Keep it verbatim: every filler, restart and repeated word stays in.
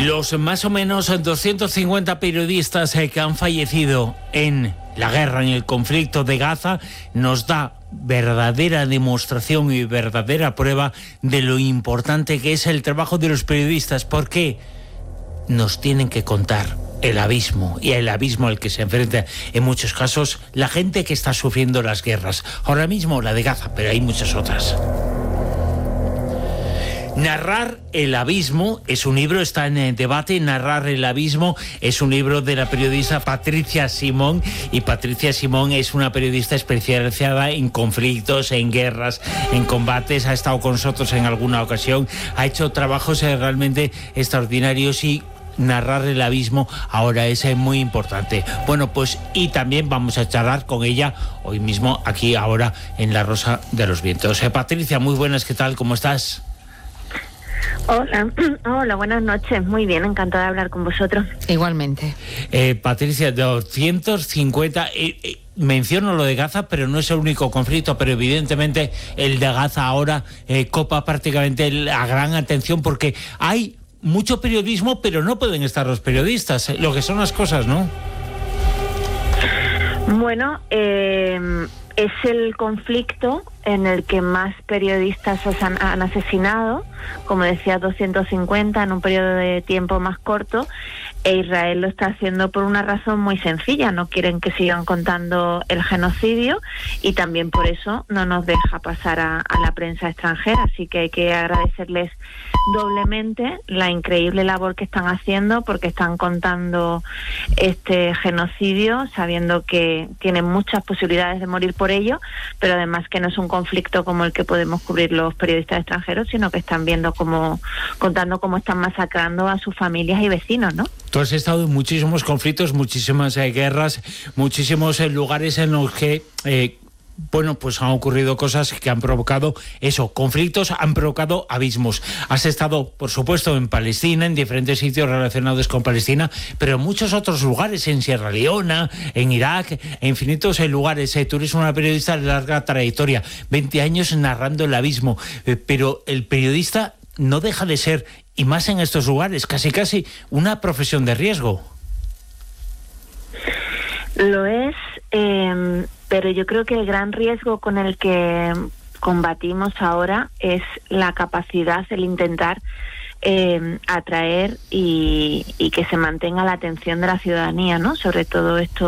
Los más o menos doscientos cincuenta periodistas que han fallecido en la guerra, en el conflicto de Gaza, nos da verdadera demostración y verdadera prueba de lo importante que es el trabajo de los periodistas, porque nos tienen que contar el abismo, y el abismo al que se enfrenta en muchos casos la gente que está sufriendo las guerras. Ahora mismo la de Gaza, pero hay muchas otras. Narrar el abismo es un libro, está en el debate. Narrar el abismo es un libro de la periodista Patricia Simón, y Patricia Simón es una periodista especializada en conflictos, en guerras, en combates. Ha estado con nosotros en alguna ocasión, ha hecho trabajos realmente extraordinarios, y narrar el abismo ahora es muy importante. Bueno, pues y también vamos a charlar con ella hoy mismo aquí ahora en La Rosa de los Vientos. Eh, Patricia, muy buenas, ¿qué tal? ¿Cómo estás? Hola, hola, buenas noches. Muy bien, encantada de hablar con vosotros. Igualmente. Eh, Patricia, doscientos cincuenta... Eh, eh, menciono lo de Gaza, pero no es el único conflicto, pero evidentemente el de Gaza ahora eh, copa prácticamente la gran atención, porque hay mucho periodismo, pero no pueden estar los periodistas, eh, lo que son las cosas, ¿no? Bueno, eh, es el conflicto en el que más periodistas han, han asesinado, como decía, doscientos cincuenta en un periodo de tiempo más corto, e Israel lo está haciendo por una razón muy sencilla: no quieren que sigan contando el genocidio, y también por eso no nos deja pasar a, a la prensa extranjera. Así que hay que agradecerles doblemente la increíble labor que están haciendo, porque están contando este genocidio sabiendo que tienen muchas posibilidades de morir por ello, pero además que no es un conflicto como el que podemos cubrir los periodistas extranjeros, sino que están viendo cómo, contando cómo están masacrando a sus familias y vecinos, ¿no? Tú has estado en muchísimos conflictos, muchísimas eh, guerras, muchísimos eh, lugares en los que eh, bueno, pues han ocurrido cosas que han provocado eso, conflictos, han provocado abismos. Has estado, por supuesto, en Palestina, en diferentes sitios relacionados con Palestina, pero en muchos otros lugares, en Sierra Leona, en Irak, en infinitos lugares. Tú eres una periodista de larga trayectoria, veinte años narrando el abismo, pero el periodista no deja de ser, y más en estos lugares, casi casi una profesión de riesgo. Lo es, eh, pero yo creo que el gran riesgo con el que combatimos ahora es la capacidad, el intentar eh, atraer y, y que se mantenga la atención de la ciudadanía, ¿no? Sobre todo esto